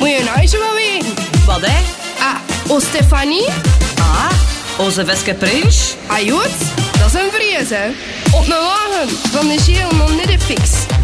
Moet je nou zo wel weten? Wat, hè? O Stefanie? Onze Veske Prinsch? Jood, dat is een vrees, hè. Op een wagen van de Geel nog niet de fix.